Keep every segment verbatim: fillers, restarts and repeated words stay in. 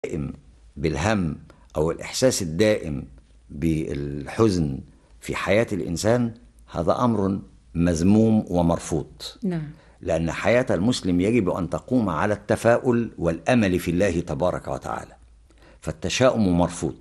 الدائم بالهم أو الإحساس الدائم بالحزن في حياة الإنسان هذا أمر مذموم ومرفوض. نعم. لأن حياة المسلم يجب أن تقوم على التفاؤل والأمل في الله تبارك وتعالى، فالتشاؤم مرفوض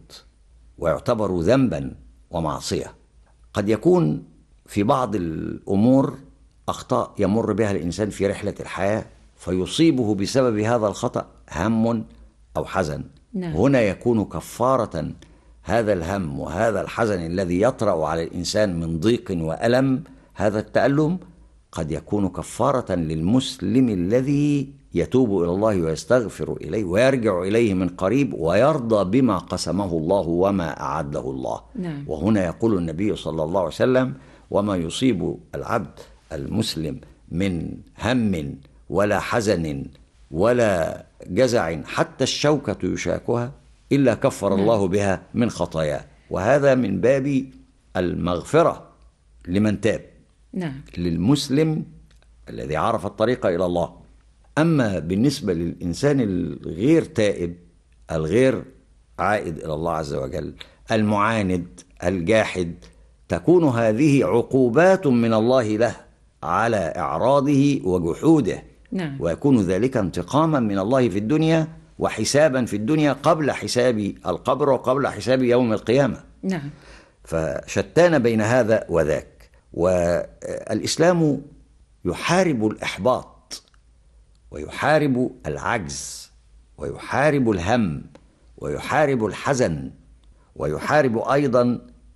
ويعتبر ذنبا ومعصية. قد يكون في بعض الأمور أخطاء يمر بها الإنسان في رحلة الحياة فيصيبه بسبب هذا الخطأ هم أو حزن. نعم. هنا يكون كفارة هذا الهم وهذا الحزن الذي يطرأ على الإنسان من ضيق وألم. هذا التألم قد يكون كفارة للمسلم الذي يتوب إلى الله ويستغفر إليه ويرجع إليه من قريب ويرضى بما قسمه الله وما أعد له الله. نعم. وهنا يقول النبي صلى الله عليه وسلم: وما يصيب العبد المسلم من هم ولا حزن ولا جزع حتى الشوكة يشاكها إلا كفر نعم. الله بها من خطاياه. وهذا من باب المغفرة لمن تاب، نعم. للمسلم الذي عرف الطريق إلى الله. أما بالنسبة للإنسان الغير تائب الغير عائد إلى الله عز وجل المعاند الجاحد تكون هذه عقوبات من الله له على إعراضه وجحوده. نعم. ويكون ذلك انتقاما من الله في الدنيا وحسابا في الدنيا قبل حساب القبر وقبل حساب يوم القيامة. نعم. فشتان بين هذا وذاك. والإسلام يحارب الإحباط ويحارب العجز ويحارب الهم ويحارب الحزن ويحارب أيضا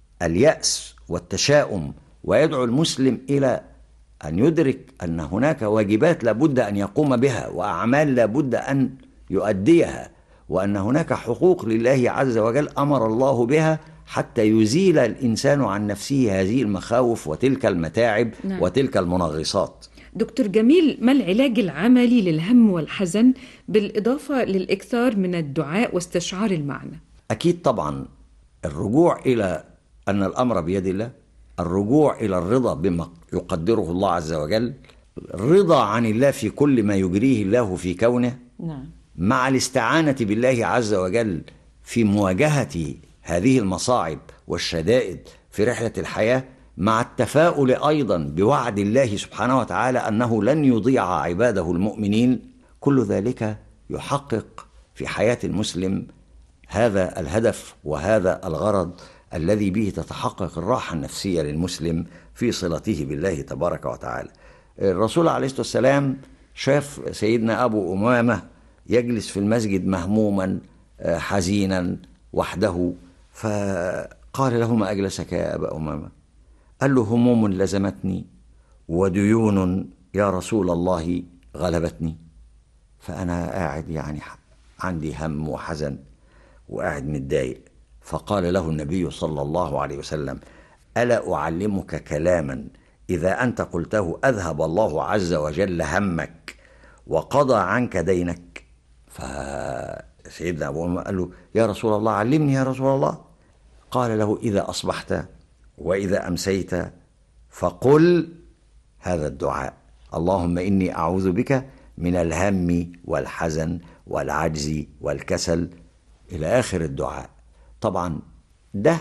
اليأس والتشاؤم، ويدعو المسلم إلى أن يدرك أن هناك واجبات لابد أن يقوم بها وأعمال لابد أن يؤديها، وأن هناك حقوق لله عز وجل أمر الله بها حتى يزيل الإنسان عن نفسه هذه المخاوف وتلك المتاعب. نعم. وتلك المنغصات. دكتور جميل، ما العلاج العملي للهم والحزن بالإضافة للإكثار من الدعاء واستشعار المعنى؟ أكيد طبعا الرجوع إلى أن الأمر بيد الله، الرجوع إلى الرضا بما يقدره الله عز وجل، الرضا عن الله في كل ما يجريه الله في كونه. نعم. مع الاستعانة بالله عز وجل في مواجهة هذه المصاعب والشدائد في رحلة الحياة، مع التفاؤل أيضا بوعد الله سبحانه وتعالى أنه لن يضيع عباده المؤمنين. كل ذلك يحقق في حياة المسلم هذا الهدف وهذا الغرض الذي به تتحقق الراحة النفسية للمسلم في صلته بالله تبارك وتعالى. الرسول عليه الصلاة والسلام شاف سيدنا أبو أمامة يجلس في المسجد مهموما حزينا وحده، فقال له: ما أجلسك يا أبا أمامة؟ قال له: هموم لزمتني وديون يا رسول الله غلبتني، فأنا قاعد يعني عندي هم وحزن وقاعد متضايق. فقال له النبي صلى الله عليه وسلم: ألا أعلمك كلاما إذا أنت قلته أذهب الله عز وجل همك وقضى عنك دينك؟ فسيدنا أبو أمامة قال له: يا رسول الله علمني يا رسول الله. قال له: إذا أصبحت وإذا أمسيت فقل هذا الدعاء: اللهم إني أعوذ بك من الهم والحزن والعجز والكسل، إلى آخر الدعاء. طبعا ده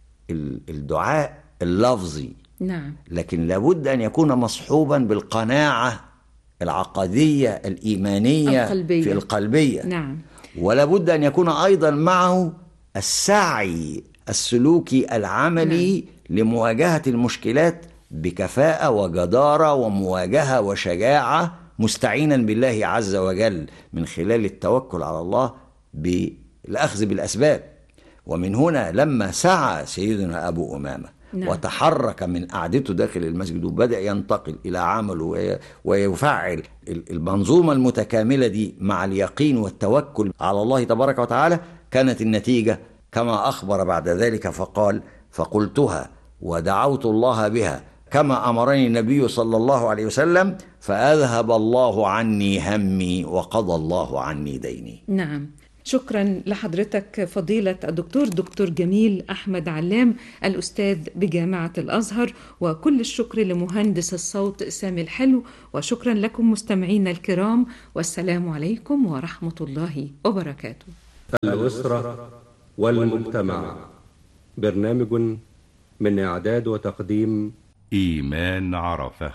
الدعاء اللفظي. نعم. لكن لابد أن يكون مصحوبا بالقناعة العقدية الإيمانية القلبية. في القلبية. نعم. ولابد أن يكون أيضا معه السعي السلوكي العملي. نعم. لمواجهة المشكلات بكفاءة وجدارة ومواجهة وشجاعة، مستعينا بالله عز وجل من خلال التوكل على الله بالأخذ بالأسباب. ومن هنا لما سعى سيدنا أبو أمامة نعم. وتحرك من قعدته داخل المسجد وبدأ ينتقل إلى عمله ويفعل المنظومة المتكاملة دي مع اليقين والتوكل على الله تبارك وتعالى، كانت النتيجة كما أخبر بعد ذلك فقال: فقلتها ودعوت الله بها كما أمرني النبي صلى الله عليه وسلم فأذهب الله عني همي وقضى الله عني ديني. نعم. شكرا لحضرتك فضيلة الدكتور دكتور جميل أحمد علام الأستاذ بجامعة الأزهر، وكل الشكر لمهندس الصوت سامي الحلو، وشكرا لكم مستمعينا الكرام، والسلام عليكم ورحمة الله وبركاته. الأسرة والمجتمع. برنامج من إعداد وتقديم إيمان عرفة.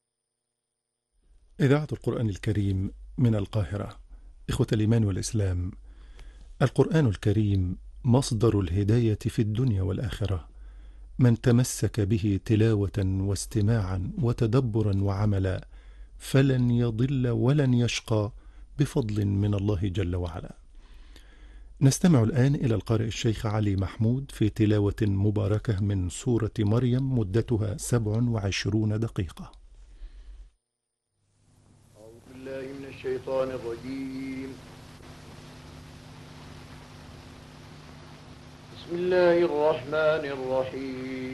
إذاعة القرآن الكريم من القاهرة. إخوة الإيمان والإسلام، القرآن الكريم مصدر الهداية في الدنيا والآخرة. من تمسك به تلاوة واستماعا وتدبرا وعملا فلن يضل ولن يشقى بفضل من الله جل وعلا. نستمع الآن إلى القارئ الشيخ علي محمود في تلاوة مباركة من سورة مريم مدتها سبع وعشرون دقيقة. أعوذ بالله من الشيطان الرجيم. بسم الله الرحمن الرحيم.